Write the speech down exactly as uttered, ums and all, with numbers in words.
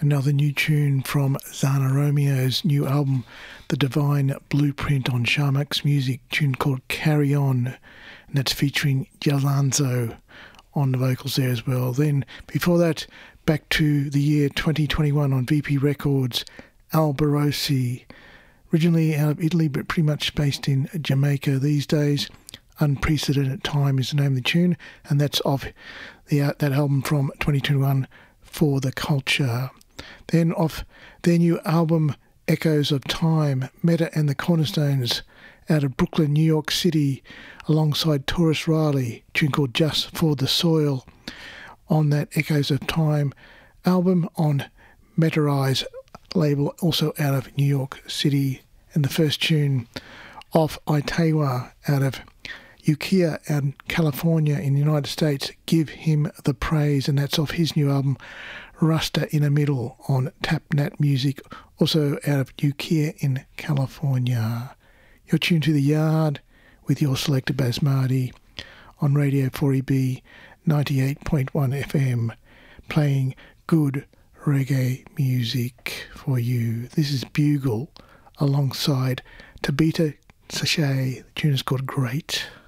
Another new tune from Zana Romeo's new album, The Divine Blueprint, on Sharmax Music, tune called Carry On, and that's featuring Jalanzo on the vocals there as well. Then before that, back to the year twenty twenty-one on V P Records, Alborosi, originally out of Italy but pretty much based in Jamaica these days. Unprecedented Time is the name of the tune, and that's off the uh, that album from twenty twenty-one, For the Culture. Then off their new album, Echoes of Time, Meta and the Cornerstones, out of Brooklyn, New York City, alongside Taurus Riley, tune called Just for the Soil, on that Echoes of Time album on Metaize label, also out of New York City. And the first tune off Itawa, out of Ukiah and California in the United States, Give Him the Praise, and that's off his new album Rasta in the Middle on Tapnat Music, also out of Ukiah in California. You're tuned to The Yard with your selector Basmati on Radio four E B ninety-eight point one F M, playing good reggae music for you. This is Bugle alongside Tabita Sachet. The tune is called Great.